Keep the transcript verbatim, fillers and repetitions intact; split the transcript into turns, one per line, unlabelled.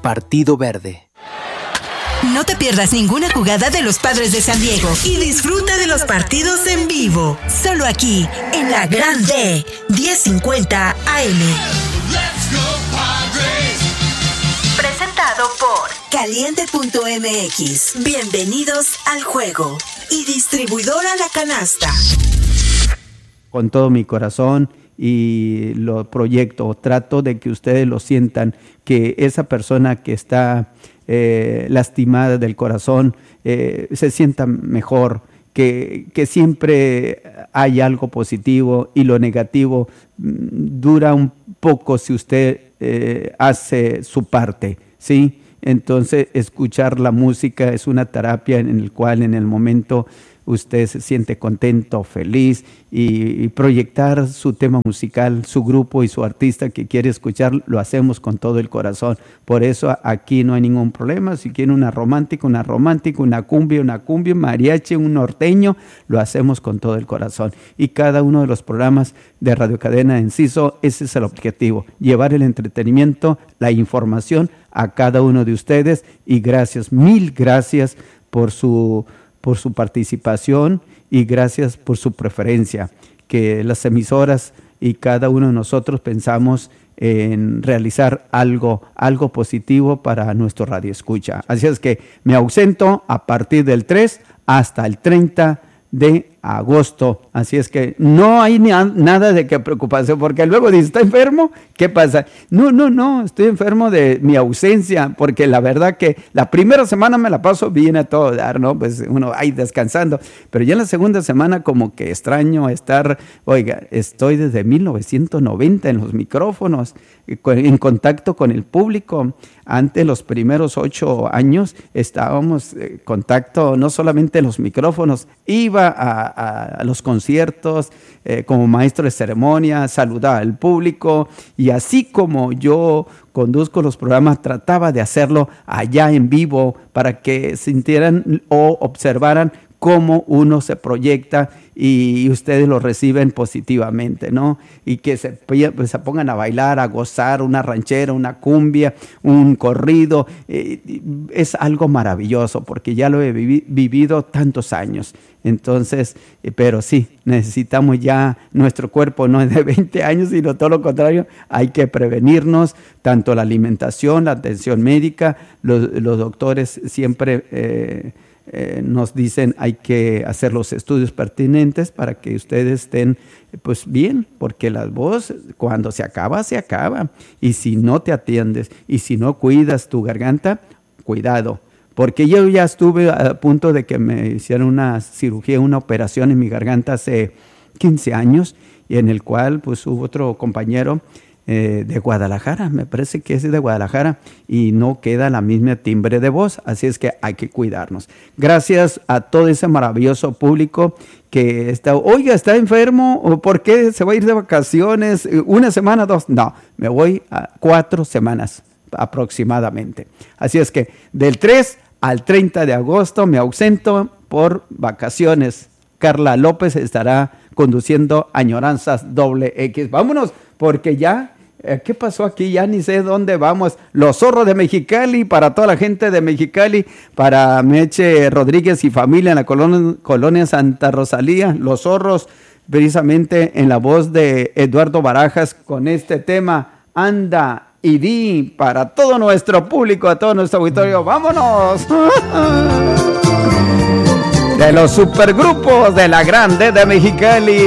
Partido Verde.
No te pierdas ninguna jugada de los Padres de San Diego y disfruta de los partidos en vivo. Solo aquí, en la Gran D, diez cincuenta A M.
Let's go, Padres.
Presentado por Caliente punto M X. Bienvenidos al juego. Y distribuidora La Canasta.
Con todo mi corazón y lo proyecto, trato de que ustedes lo sientan, que esa persona que está eh, lastimada del corazón eh, se sienta mejor, que, que siempre hay algo positivo y lo negativo mmm, dura un poco si usted eh, hace su parte, ¿sí? Entonces escuchar la música es una terapia en el cual en el momento usted se siente contento, feliz y, y proyectar su tema musical, su grupo y su artista que quiere escuchar, lo hacemos con todo el corazón. Por eso aquí no hay ningún problema. Si quiere una romántica, una romántica, una cumbia, una cumbia, un mariachi, un norteño, lo hacemos con todo el corazón. Y cada uno de los programas de Radio Cadena Enciso, ese es el objetivo, llevar el entretenimiento, la información a cada uno de ustedes. Y gracias, mil gracias por su... por su participación y gracias por su preferencia, que las emisoras y cada uno de nosotros pensamos en realizar algo, algo positivo para nuestro radio escucha. Así es que me ausento a partir del tres hasta el treinta de agosto. Así es que no hay ni a, nada de qué preocuparse, porque luego dice, ¿está enfermo? ¿Qué pasa? No, no, no, estoy enfermo de mi ausencia, porque la verdad que la primera semana me la paso bien a todo dar, ¿no? Pues uno ahí descansando, pero ya en la segunda semana como que extraño estar, oiga, estoy desde mil novecientos noventa en los micrófonos, en contacto con el público. Antes, los primeros ocho años, estábamos en contacto no solamente en los micrófonos, iba a, a, a los conciertos eh, como maestro de ceremonia, saludaba al público y así como yo conduzco los programas, trataba de hacerlo allá en vivo para que sintieran o observaran cómo uno se proyecta y ustedes lo reciben positivamente, ¿no? Y que se, pues, se pongan a bailar, a gozar una ranchera, una cumbia, un corrido. Eh, es algo maravilloso porque ya lo he vivi- vivido tantos años. Entonces, eh, pero sí, necesitamos ya, nuestro cuerpo no es de veinte años, sino todo lo contrario, hay que prevenirnos, tanto la alimentación, la atención médica, los, los doctores siempre... Eh, Eh, nos dicen hay que hacer los estudios pertinentes para que ustedes estén pues bien, porque la voz cuando se acaba, se acaba. Y si no te atiendes y si no cuidas tu garganta, cuidado. Porque yo ya estuve a punto de que me hicieran una cirugía, una operación en mi garganta hace quince años, y en el cual pues hubo otro compañero Eh, de Guadalajara, me parece que es de Guadalajara, y no queda la misma timbre de voz, así es que hay que cuidarnos. Gracias a todo ese maravilloso público que está, oiga, ¿está enfermo? ¿O por qué se va a ir de vacaciones? ¿Una semana, dos? No, me voy a cuatro semanas aproximadamente. Así es que del tres al treinta de agosto me ausento por vacaciones. Carla López estará conduciendo Añoranzas Doble X. Vámonos, porque ya... ¿qué pasó aquí? Ya ni sé dónde vamos. Los Zorros de Mexicali, para toda la gente de Mexicali, para Meche Rodríguez y familia en la colonia, colonia Santa Rosalía. Los Zorros, precisamente en la voz de Eduardo Barajas, con este tema, Anda y Di, para todo nuestro público, a todo nuestro auditorio. ¡Vámonos! De los supergrupos de la Grande de Mexicali.